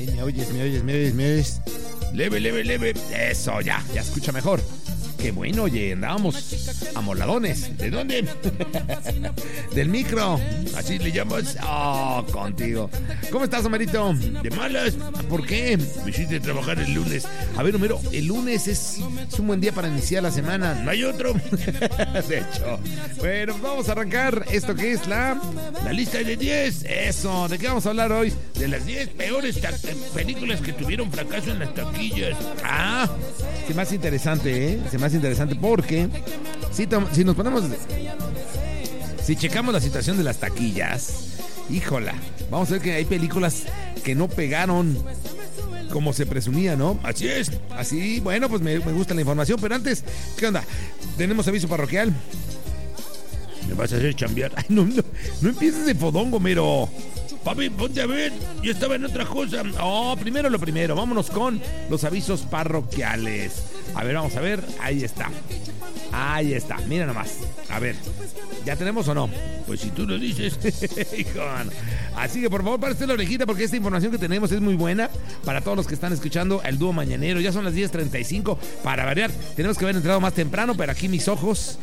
¿Me oyes? Leve. Eso, ya escucha mejor. Qué bueno, oye, andábamos amoladones. ¿De dónde? Del micro. ¿Así le llamas? Contigo. ¿Cómo estás, Homerito? ¿De malas? ¿Por qué? Me hiciste trabajar el lunes. A ver, Homero, el lunes es un buen día para iniciar la semana. ¿No hay otro? De hecho. Bueno, vamos a arrancar esto que es la lista de 10. Eso, ¿de qué vamos a hablar hoy? De las 10 peores películas que tuvieron fracaso en las taquillas. Se me hace interesante, ¿eh? Se me hace interesante porque si nos ponemos... Si checamos la situación de las taquillas, híjola, vamos a ver que hay películas que no pegaron como se presumía, ¿no? Así es. Así, bueno, pues me gusta la información, pero antes, ¿qué onda? ¿Tenemos aviso parroquial? ¿Me vas a hacer chambear? Ay, no empieces de fodongo, mero. Papi, ponte a ver, yo estaba en otra cosa. Primero lo primero, vámonos con los avisos parroquiales. A ver, vamos a ver, ahí está, mira nomás. A ver, ¿ya tenemos o no? Pues si tú lo dices. Así que por favor, párate la orejita porque esta información que tenemos es muy buena para todos los que están escuchando el dúo mañanero. Ya son las 10:35, para variar, tenemos que haber entrado más temprano, pero aquí mis ojos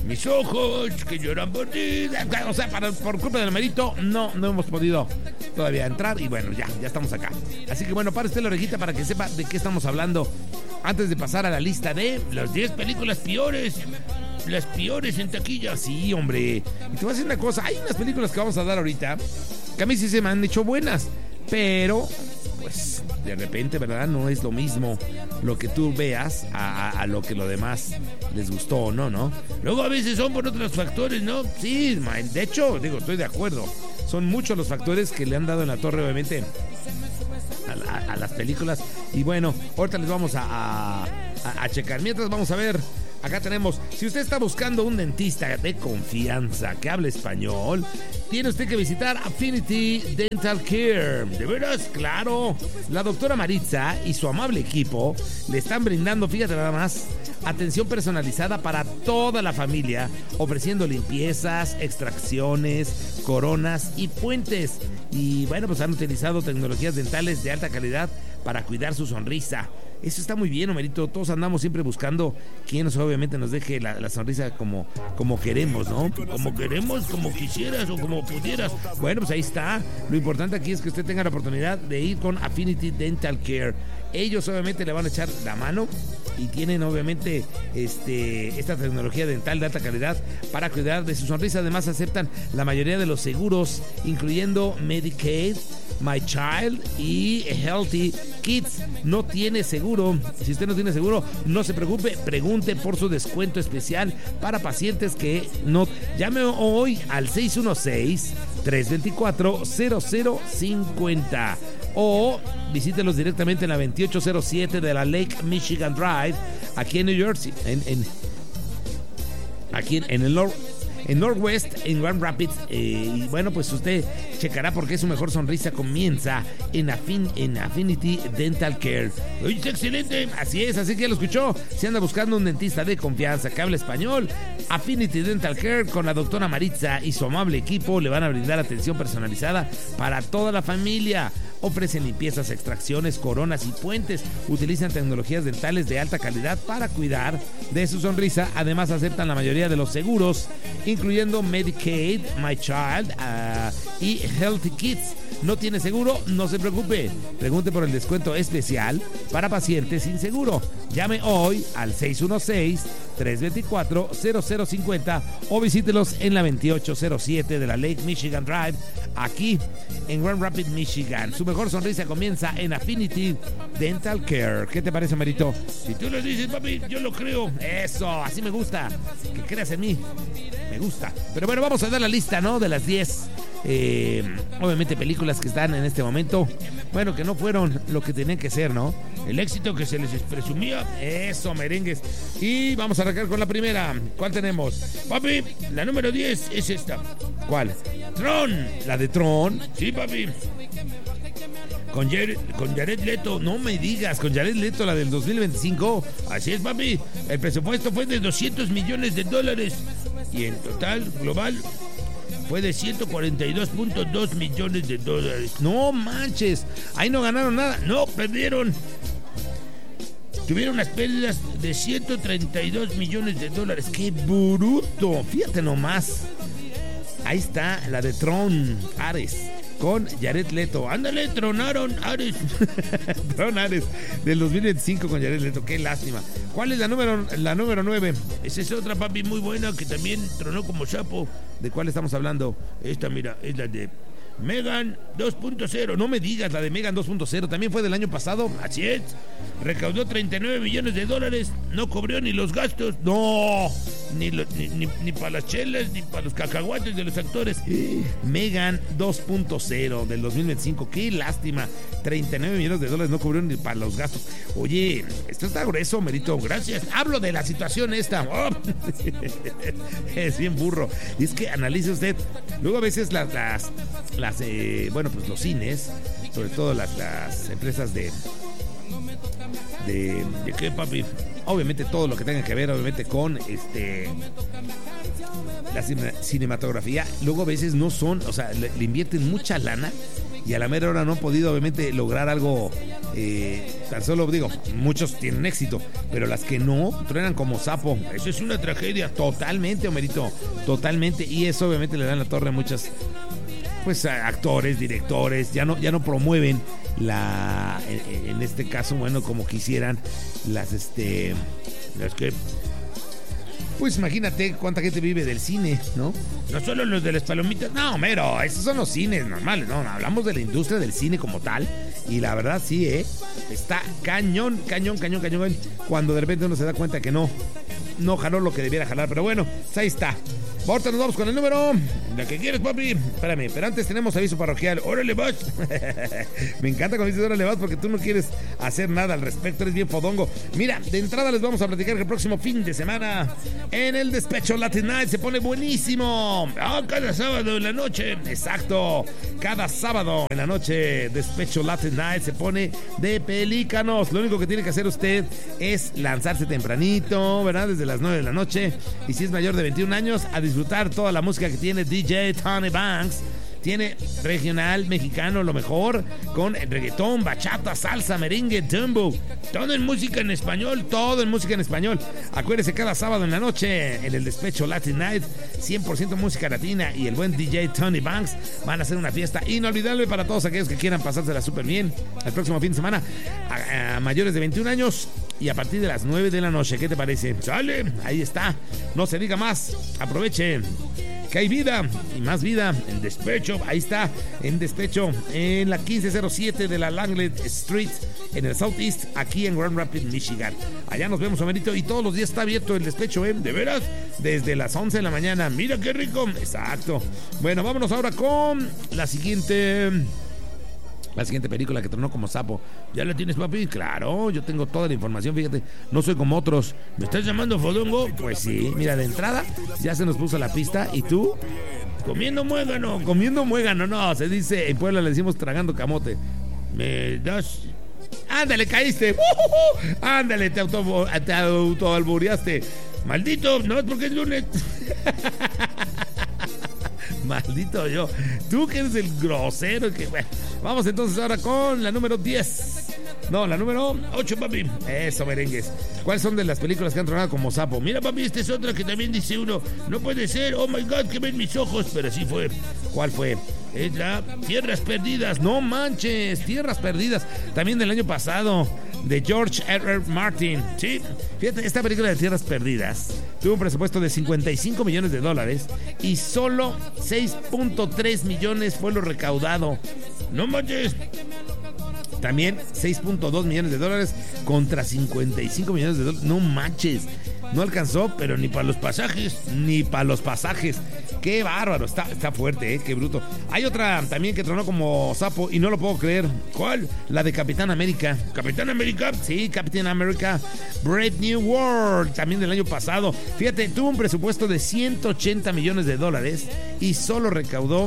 que lloran por ti. O sea, por culpa del Homerito, no hemos podido todavía entrar y bueno, ya estamos acá. Así que bueno, párate la orejita para que sepa de qué estamos hablando antes de pasar a la lista de las 10 películas peores. Las peores en taquilla. Sí, hombre. Y te voy a decir una cosa, hay unas películas que vamos a dar ahorita que a mí sí se me han hecho buenas, pero pues de repente, ¿verdad? No es lo mismo lo que tú veas a lo que lo demás les gustó o no. Luego a veces son por otros factores, ¿no? Sí, de hecho, estoy de acuerdo. Son muchos los factores que le han dado en la torre, obviamente, a las películas. Y bueno, ahorita les vamos a checar. Mientras vamos a ver, acá tenemos, si usted está buscando un dentista de confianza que hable español, tiene usted que visitar Affinity Dental Care. ¿De veras? Claro. La doctora Maritza y su amable equipo le están brindando, fíjate nada más, atención personalizada para toda la familia, ofreciendo limpiezas, extracciones, coronas y puentes. Y bueno, pues han utilizado tecnologías dentales de alta calidad para cuidar su sonrisa. Eso está muy bien, Homerito. Todos andamos siempre buscando quien obviamente nos deje la sonrisa como queremos, ¿no? Como queremos, como quisieras o como pudieras. Bueno, pues ahí está. Lo importante aquí es que usted tenga la oportunidad de ir con Affinity Dental Care. Ellos obviamente le van a echar la mano y tienen obviamente esta tecnología dental de alta calidad para cuidar de su sonrisa. Además aceptan la mayoría de los seguros, incluyendo Medicaid, My Child y Healthy Kids. No tiene seguro. Si usted no tiene seguro, no se preocupe, pregunte por su descuento especial para pacientes que no. Llame hoy al 616-324-0050 o visítelos directamente en la 2807 de la Lake Michigan Drive, aquí en New Jersey, aquí en el Northwest, en Grand Rapids. Y bueno, pues usted checará por qué su mejor sonrisa comienza en Affinity Dental Care. Oye, está excelente. Así es, así que ya lo escuchó. Si anda buscando un dentista de confianza que hable español, Affinity Dental Care con la doctora Maritza y su amable equipo le van a brindar atención personalizada para toda la familia. Ofrecen limpiezas, extracciones, coronas y puentes. Utilizan tecnologías dentales de alta calidad para cuidar de su sonrisa. Además aceptan la mayoría de los seguros, incluyendo Medicaid, My Child y Healthy Kids. ¿No tiene seguro? No se preocupe. Pregunte por el descuento especial para pacientes sin seguro. Llame hoy al 616-324-0050 o visítelos en la 2807 de la Lake Michigan Drive, aquí en Grand Rapids, Michigan. Su mejor sonrisa comienza en Affinity Dental Care. ¿Qué te parece, Merito? Si tú lo dices, papi, yo lo creo. Eso, así me gusta. Que creas en mí. Me gusta. Pero bueno, vamos a dar la lista, ¿no? De las 10 obviamente películas que están en este momento, bueno, que no fueron lo que tenían que ser, ¿no? El éxito que se les presumía. Eso, merengues. Y vamos a arrancar con la primera. ¿Cuál tenemos? Papi, la número 10 es esta. ¿Cuál? Tron. ¿La de Tron? Sí, papi. Con Jared Leto. No me digas, con Jared Leto, la del 2025. Así es, papi. El presupuesto fue de $200 millones y en total, global, fue de 142.2 millones de dólares. No manches, ahí no ganaron nada, no, perdieron. Tuvieron unas pérdidas de 132 millones de dólares. ¡Qué bruto! Fíjate nomás. Ahí está la de Tron, Ares, con Jared Leto. Ándale, tronaron Ares. Tron Ares, del 2025 con Jared Leto. ¡Qué lástima! ¿Cuál es la número 9? Esa es otra, papi, muy buena, que también tronó como sapo. ¿De cuál estamos hablando? Esta, mira, es la de Megan 2.0. No me digas, la de Megan 2.0 también fue del año pasado. Así es. Recaudó 39 millones de dólares. No cobró ni los gastos. No, ni para las chelas, ni para los cacahuates de los actores. Megan 2.0 del 2025. Qué lástima. 39 millones de dólares no cobró ni para los gastos. Oye, esto está grueso, Merito. Gracias. Hablo de la situación esta. Oh. Es bien burro. Y es que analice usted. Luego a veces bueno, pues los cines, sobre todo las empresas de qué, papi, obviamente todo lo que tenga que ver obviamente con la cinematografía, luego a veces no son, o sea, le invierten mucha lana y a la mera hora no han podido obviamente lograr algo. Tan solo digo, muchos tienen éxito, pero las que no, truenan como sapo. Eso es una tragedia, totalmente, Homerito, totalmente. Y eso obviamente le dan la torre a muchas, pues, actores, directores. Ya no promueven en este caso, bueno, como quisieran las que, pues imagínate cuánta gente vive del cine, ¿no? No solo los de las palomitas, no, mero, esos son los cines normales, no, hablamos de la industria del cine como tal, y la verdad sí, está cañón, cuando de repente uno se da cuenta que no jaló lo que debiera jalar, pero bueno, pues ahí está. Ahorita nos vamos con el número, la que quieres, papi. Espérame, pero antes tenemos aviso parroquial. ¡Órale, vas! Me encanta cuando dices órale, vas, porque tú no quieres hacer nada al respecto, eres bien fodongo. Mira, de entrada les vamos a platicar que el próximo fin de semana en el Despecho Latin Night se pone buenísimo. Cada sábado en la noche, exacto, cada sábado en la noche Despecho Latin Night se pone de pelícanos. Lo único que tiene que hacer usted es lanzarse tempranito, ¿verdad? Desde las 9 de la noche, y si es mayor de 21 años, a disfrutar toda la música que tiene DJ Tony Banks. Tiene regional mexicano, lo mejor, con reggaetón, bachata, salsa, merengue, dembow, todo en música en español, Acuérdese, cada sábado en la noche en el Despecho Latin Night, 100% música latina, y el buen DJ Tony Banks van a hacer una fiesta inolvidable para todos aquellos que quieran pasársela súper bien el próximo fin de semana, a mayores de 21 años y a partir de las 9 de la noche. ¿Qué te parece? ¡Sale! Ahí está, no se diga más, aproveche que hay vida y más vida en Despecho. Ahí está, en Despecho, en la 1507 de la Langlet Street, en el Southeast, aquí en Grand Rapids, Michigan. Allá nos vemos, Homerito, y todos los días está abierto el Despecho, de veras, desde las 11 de la mañana. Mira qué rico, exacto. Bueno, vámonos ahora con la siguiente película que tronó como sapo. ¿Ya la tienes, papi? Claro, yo tengo toda la información, fíjate, no soy como otros. ¿Me estás llamando fodongo? Pues sí, mira, de entrada ya se nos puso la pista, y tú comiendo muégano, no, se dice, en Puebla le decimos tragando camote. ¿Me das? Ándale, caíste. Ándale, te autoalbureaste. Maldito, no es porque es lunes. Maldito yo. Tú que eres el grosero. Bueno, vamos entonces ahora con la número 10. No, la número 8, papi. Eso, merengues. ¿Cuáles son de las películas que han tronado como sapo? Mira, papi, esta es otra que también dice uno, no puede ser, oh my God, que ven mis ojos. Pero sí fue. ¿Cuál fue? Es la Tierras Perdidas. No manches, Tierras Perdidas. También del año pasado, de George R.R. Martin. Sí, fíjate, esta película de Tierras Perdidas tuvo un presupuesto de 55 millones de dólares y solo 6.3 millones fue lo recaudado. No manches. También 6.2 millones de dólares contra 55 millones de dólares. No manches. No alcanzó, pero ni para los pasajes. Qué bárbaro. Está fuerte, qué bruto. Hay otra también que tronó como sapo y no lo puedo creer. ¿Cuál? La de Capitán América. ¿Capitán América? Sí, Capitán América Brave New World. También del año pasado. Fíjate, tuvo un presupuesto de 180 millones de dólares y solo recaudó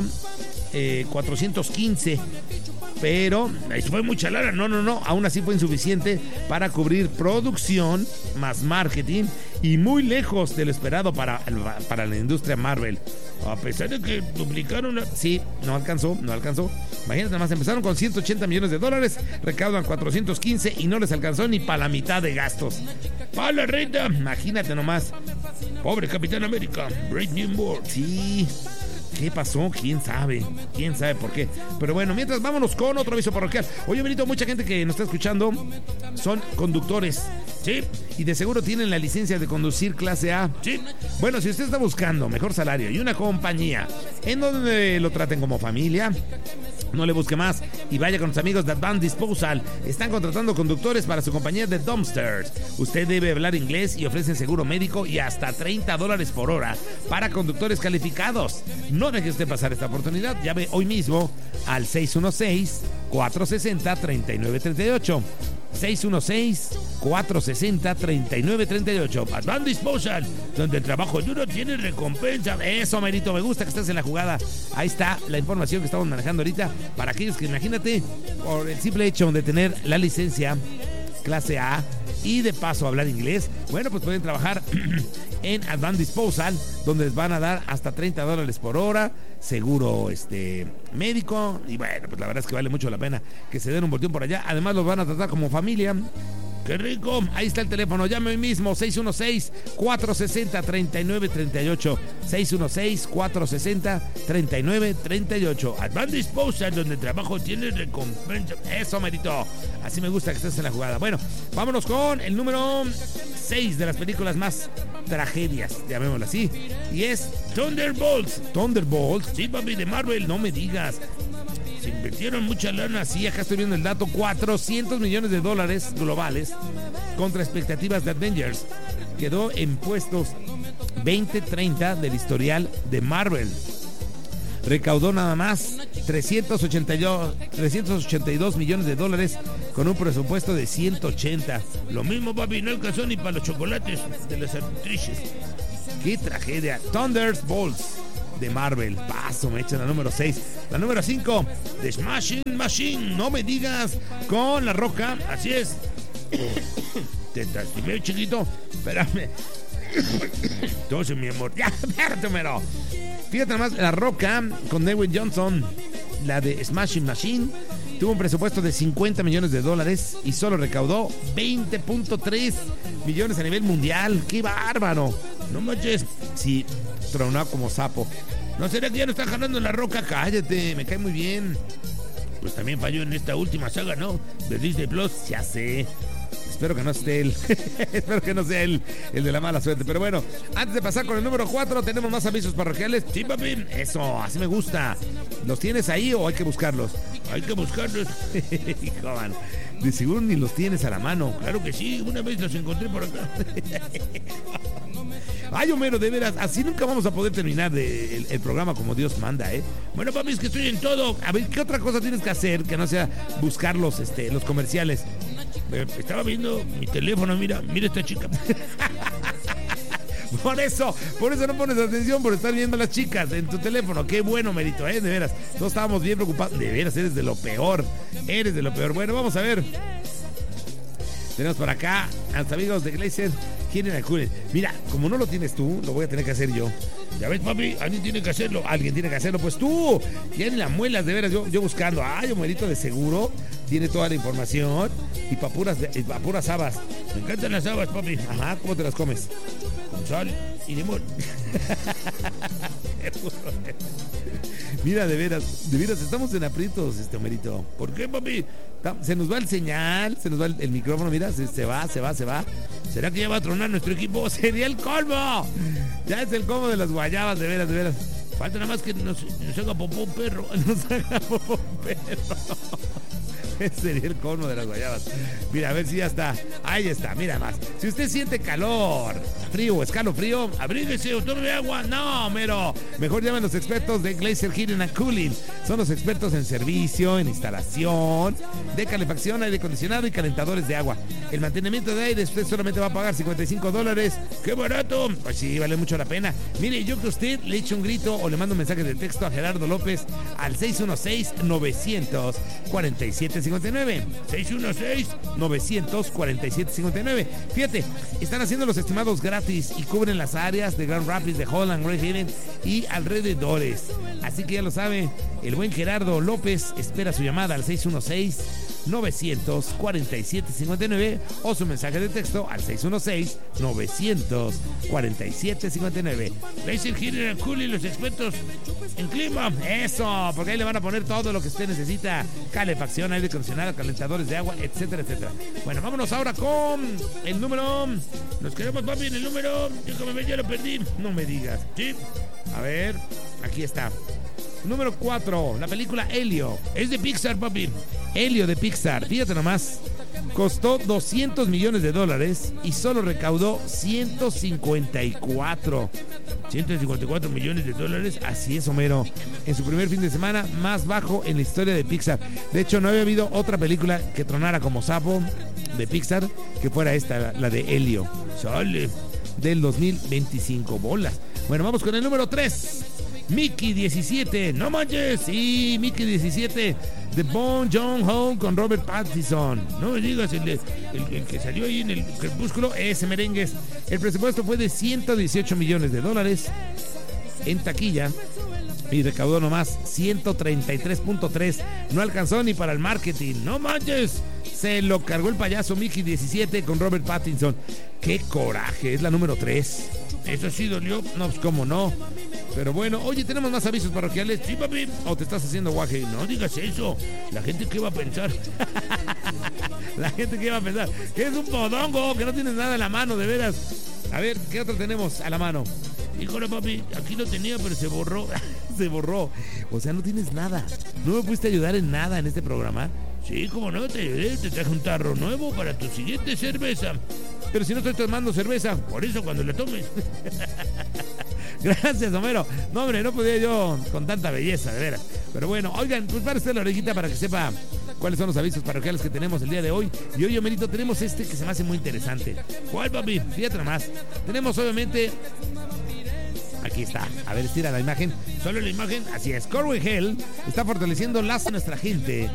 415. Pero fue mucha lana. No, aún así fue insuficiente para cubrir producción más marketing y muy lejos de lo esperado para la industria Marvel. A pesar de que duplicaron... Sí, no alcanzó. Imagínate nada más, empezaron con $180 millones, recaudan 415 y no les alcanzó ni para la mitad de gastos. ¡Para la renta! Imagínate nomás. Pobre Capitán América. Brave New World. Sí... ¿Qué pasó? ¿Quién sabe por qué? Pero bueno, mientras vámonos con otro aviso parroquial. Oye, Benito, mucha gente que nos está escuchando son conductores, ¿sí? Y de seguro tienen la licencia de conducir clase A, ¿sí? Bueno, si usted está buscando mejor salario y una compañía en donde lo traten como familia, no le busque más y vaya con los amigos de Advanced Disposal. Están contratando conductores para su compañía de dumpsters. Usted debe hablar inglés y ofrecen seguro médico y hasta $30 por hora para conductores calificados. No deje usted pasar esta oportunidad. Llame hoy mismo al 616-460-3938. 616-460-3938. Advanced Disposal, donde el trabajo duro tiene recompensa. Eso, Merito, me gusta que estés en la jugada. Ahí está la información que estamos manejando ahorita para aquellos que, imagínate, por el simple hecho de tener la licencia clase A y de paso hablar inglés, bueno, pues pueden trabajar en Advanced Disposal, donde les van a dar hasta $30 por hora, seguro médico, y bueno, pues la verdad es que vale mucho la pena que se den un volteón por allá. Además los van a tratar como familia. ¡Qué rico! Ahí está el teléfono, llame hoy mismo, 616-460-3938. 616-460-3938. Advanced Disposal, donde el trabajo tiene recompensa. Eso, Merito. Así me gusta que estés en la jugada. Bueno, vámonos con el número 6 de las películas más tragedias, llamémoslo así. Y es Thunderbolts. Thunderbolts, sí, papi, de Marvel, no me digas. Se invirtieron mucha lana, sí, acá estoy viendo el dato, $400 millones globales contra expectativas de Avengers. Quedó en puestos 20-30 del historial de Marvel. Recaudó nada más $382 millones con un presupuesto de 180. Lo mismo, papi, no alcanzó ni para los chocolates de las actrices. ¡Qué tragedia! Thunderbolts de Marvel. Paso, me echan la número 6. La número 5, The Smashing Machine. No me digas, con La Roca. Así es. Te lastimé, chiquito. Espérame. Entonces, mi amor. Ya, espératemelo. Fíjate nomás, La Roca con Dwayne Johnson. La de Smashing Machine tuvo un presupuesto de $50 millones y solo recaudó 20.3 millones a nivel mundial. ¡Qué bárbaro! No manches. Sí, tronó como sapo. ¿No será que ya no está jalando La Roca? Cállate, me cae muy bien. Pues también falló en esta última saga, ¿no? De Disney Plus, ya sé. Espero que no esté él. Espero que no sea él el de la mala suerte. Pero bueno, antes de pasar con el número 4, tenemos más avisos parroquiales. Sí, papi. Eso, así me gusta. ¿Los tienes ahí o hay que buscarlos? Hay que buscarlos. Hijo, man. De seguro ni los tienes a la mano. Claro que sí, una vez los encontré por acá. Ay, Homero, de veras, así nunca vamos a poder terminar el programa como Dios manda, ¿eh? Bueno, papi, es que estoy en todo. A ver, ¿qué otra cosa tienes que hacer que no sea buscar los comerciales? Estaba viendo mi teléfono, mira esta chica. Por eso no pones atención por estar viendo a las chicas en tu teléfono. Qué bueno, Merito, de veras. Todos estábamos bien preocupados. De veras, eres de lo peor. Bueno, vamos a ver. Tenemos por acá a los amigos de Glacier. ¿Quieren acudir? Mira, como no lo tienes tú, lo voy a tener que hacer yo. Ya ves, papi, alguien tiene que hacerlo. Pues tú. Tienen las muelas, de veras, yo buscando. Ay, Homerito de seguro tiene toda la información. Y pa' puras habas. Me encantan las habas, papi. Ajá, ¿cómo te las comes? Con sal y limón. Mira, de veras, estamos en aprietos, Homerito. ¿Por qué, papi? Se nos va el señal, se nos va el micrófono, mira, se va. ¿Será que ya va a tronar nuestro equipo? ¡Sería el colmo! Ya es el colmo de las guayabas, de veras. Falta nada más que nos haga popó un perro. Sería el colmo de las guayabas. Mira, a ver si ya está. Ahí está, mira más. Si usted siente calor, frío o escalofrío, abríguese o tome agua. No, Homero. Mejor llamen a los expertos de Glacier Heating and Cooling. Son los expertos en servicio, en instalación, de calefacción, aire acondicionado y calentadores de agua. El mantenimiento de aire, usted solamente va a pagar $55. ¡Qué barato! Pues sí, vale mucho la pena. Mire, yo que usted le eche un grito o le mando un mensaje de texto a Gerardo López al 616-947-59. 616-947-59. Fíjate, están haciendo los estimados gratis y cubren las áreas de Grand Rapids, de Holland, Great Haven y alrededores. Así que ya lo sabe, el buen Gerardo López espera su llamada al 616-947-59 o su mensaje de texto al 616-947-59. Glacier Heating and Cooling, los expertos en clima. Eso, porque ahí le van a poner todo lo que usted necesita: calefacción, aire acondicionado, calentadores de agua, etcétera, etcétera. Bueno, vámonos ahora con el número. Nos quedamos, papi, en el número. Déjame ver, ya lo perdí. No me digas, ¿sí? A ver, aquí está. Número 4, la película Helio. Es de Pixar, papi. Helio de Pixar, fíjate nomás. Costó $200 millones y solo recaudó 154 millones de dólares. Así es, Homero. En su primer fin de semana más bajo en la historia de Pixar. De hecho, no había habido otra película que tronara como sapo de Pixar que fuera esta, la de Helio. Sale del 2025. Bolas. Bueno, vamos con el número 3. Mickey 17, no manches, sí, Mickey 17, de Bong Joon-ho con Robert Pattinson. No me digas, el que salió ahí en el Crepúsculo, ese merengues. El presupuesto fue de $118 millones en taquilla y recaudó nomás 133.3. No alcanzó ni para el marketing, no manches. Se lo cargó el payaso Mickey 17 con Robert Pattinson. ¡Qué coraje! Es la número 3. Eso sí dolió, no, pues cómo no. Pero bueno, oye, tenemos más avisos parroquiales. Sí, papi, o te estás haciendo guaje. No digas eso. La gente, ¿qué va a pensar? La gente, ¿qué va a pensar? Que es un podongo, que no tienes nada en la mano, de veras. A ver, ¿qué otro tenemos a la mano? Híjole, papi, aquí lo tenía, pero se borró. Se borró. O sea, no tienes nada. ¿No me pudiste ayudar en nada en este programa? Sí, como no, te ayudé. Te traje un tarro nuevo para tu siguiente cerveza. Pero si no estoy tomando cerveza, por eso cuando la tomes. Gracias, Homero. No, hombre, no podía yo con tanta belleza, de veras. Pero bueno, oigan, pues párese la orejita para que sepa cuáles son los avisos parroquiales que tenemos el día de hoy. Y hoy, Homerito, tenemos este que se me hace muy interesante. ¿Cuál, papi? Fíjate nomás. Tenemos, obviamente... Aquí está. A ver, estira la imagen. Solo la imagen. Así es. Corey Hell está fortaleciendo lazos a nuestra gente